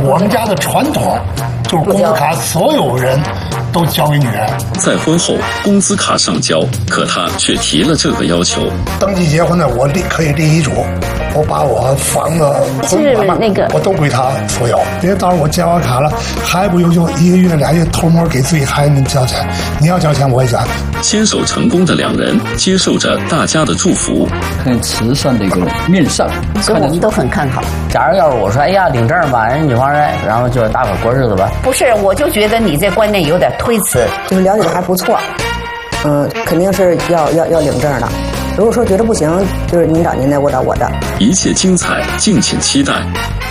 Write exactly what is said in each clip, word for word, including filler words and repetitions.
我们家的传统就是工资卡所有人都交给女人。 再婚后工资卡上交，可他却提了这个要求。 登记结婚呢，我立可以立遗嘱，我把我房子、 是那个我都归他所有。别到时候我交完卡了，还不优秀，一个月俩月偷摸给自己孩子们交钱，你要交钱我也交。 牵手成功的两人接受着大家的祝福， 很慈善的一个面上， 所以我们都很看好。 假如要是我说，哎呀，领证吧，人女方人，然后就是大伙过日子吧。 不是，我就觉得你这观念有点推辞， 就是了解的还不错，嗯、呃，肯定是要要要领证的。如果说觉得不行，就是您找您的，我找我的。 一切精彩，敬请期待。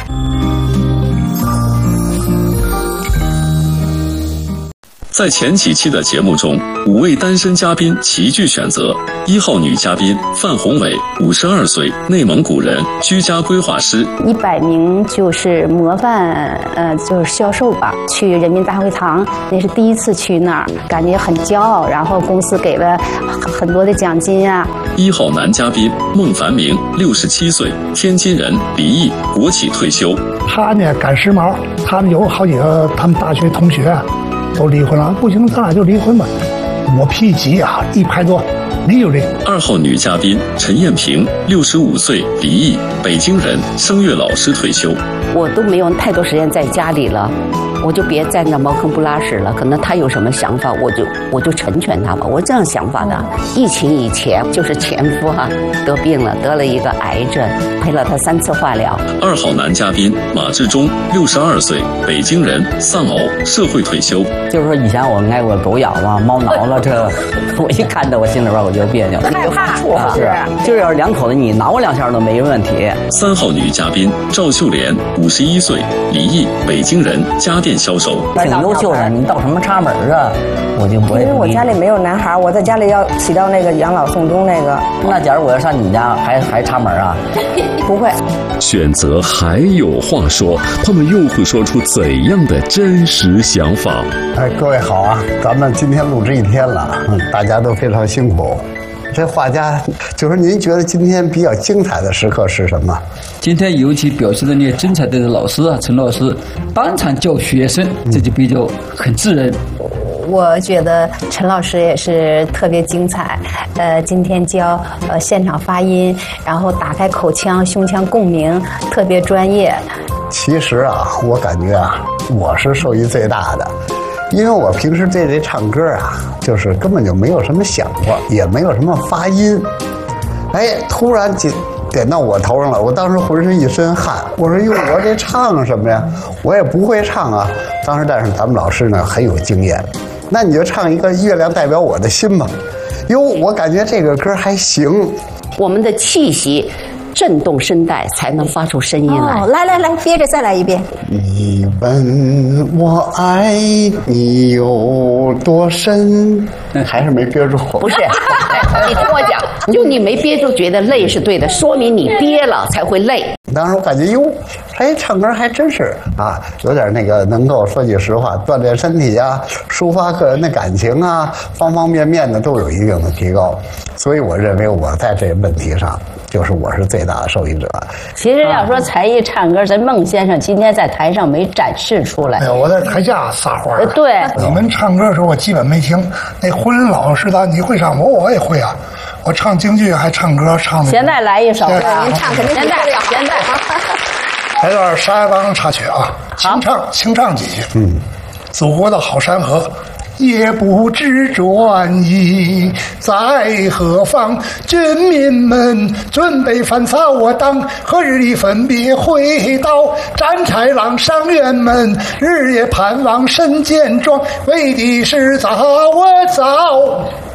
在前几期的节目中，五位单身嘉宾齐聚选择。一号女嘉宾范宏伟，五十二岁，内蒙古人，居家规划师。 一百名就是模范，呃，就是销售吧。去人民大会堂，那是第一次去那儿，感觉很骄傲。然后公司给了很多的奖金啊。 一号男嘉宾孟凡明，六十七岁，天津人，离异，国企退休。 他呢赶时髦，他们有好几个他们大学同学都离婚了，不行，咱俩就离婚吧。我脾气急啊，一拍桌，离就离。 二号女嘉宾陈艳萍，六十五岁，离异，北京人，声乐老师退休。 我都没有太多时间在家里了，我就别在那茅坑不拉屎了。可能他有什么想法，我就我就成全他吧。我这样想法的。疫情以前就是前夫哈、啊、得病了，得了一个癌症，陪了他三次化疗。 二号男嘉宾马志忠，六十二岁，北京人，丧偶，社会退休。 就是说以前我挨过狗咬嘛，猫挠了，这我一看到我心里边我就别扭， 害怕啊，是，就是要是两口子你挠两下都没问题。 三号女嘉宾赵秀莲，五十一岁，离异，北京人，家电销售。 挺优秀的，你倒什么插门啊？我就不会。 因为我家里没有男孩，我在家里要起到那个养老送终那个。 那假如我要上你家，还还插门啊？ 不会。 选择还有话说，他们又会说出怎样的真实想法？ 哎，各位好啊，咱们今天录制一天了，嗯，大家都非常辛苦。这画家就是您觉得今天比较精彩的时刻是什么？ 今天尤其表现的那精彩的老师啊，陈老师当场教学生，这就比较很自然。 我觉得陈老师也是特别精彩，呃，今天教呃现场发音，然后打开口腔、胸腔共鸣，特别专业。 其实啊，我感觉啊，我是受益最大的。因为我平时对这唱歌啊，就是根本就没有什么想过，也没有什么发音。哎，突然点点到我头上了，我当时浑身一身汗。我说哟，我这唱什么呀？我也不会唱啊。当时但是咱们老师呢很有经验，那你就唱一个《月亮代表我的心》吧。哟，我感觉这个歌还行。 我们的气息震动声带才能发出声音来。 哦，来来来，憋着再来一遍。 你问我爱你有多深，还是没憋住。 不是，你听我讲，就你没憋住，觉得累是对的，说明你憋了才会累。 当时我感觉哟，哎，唱歌还真是啊，有点那个能够说句实话，锻炼身体啊，抒发个人的感情啊，方方面面的都有一定的提高。所以我认为我在这个问题上，就是我是最大的受益者。 其实要说才艺唱歌，咱孟先生今天在台上没展示出来。 哎呀，我在台下撒欢儿。 对， 你们唱歌的时候我基本没听。那浑身老实的，你会唱，我我也会啊。我唱京剧还唱歌，唱的。 现在来一首， 您唱肯定现在现在。 来段沙哑帮插曲啊，清唱清唱几句。嗯，祖国的好山河。也不知转移在何方，军民们准备反扫我党，何日里分别回到战豺狼伤员们，日夜盼望身健壮，为的是早我早。